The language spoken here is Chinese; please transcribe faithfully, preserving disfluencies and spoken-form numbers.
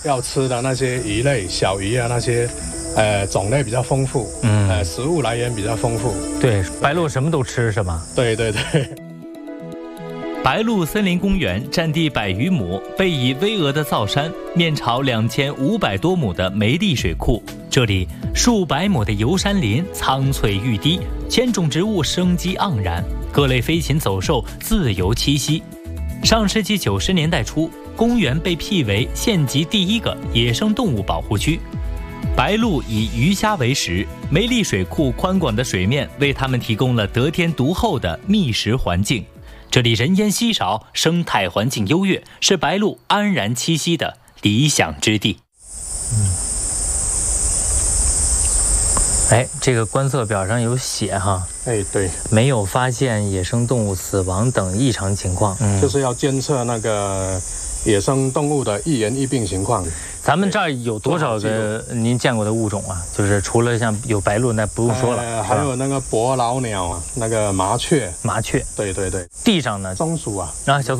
要吃的那些鱼类、小鱼啊那些。呃，种类比较丰富，嗯，呃，食物来源比较丰富。 对，白鹭什么都吃是吗？ 对对对。 白鹭森林公园占地百余亩，背倚巍峨的造山，面朝两千五百多亩的梅地水库。这里数百亩的油杉林苍翠欲滴，千种植物生机盎然，各类飞禽走兽自由栖息。上世纪九十年代初，公园被辟为县级第一个野生动物保护区。白鹭以鱼虾为食，梅地水库宽广的水面为它们提供了得天独厚的觅食环境。这里人烟稀少，生态环境优越，是白鹭安然栖息的理想之地。 嗯，哎，这个观测表上有写哈， 哎，对， 没有发现野生动物死亡等异常情况， 嗯，就是要监测那个野生动物的易源易病情况。 咱们这儿有多少个您见过的物种啊？就是除了像有白鹭，那不用说了， 呃、还有那个伯劳鸟啊，那个麻雀， 麻雀， 对对对。 地上呢， 松鼠啊， 啊，小松。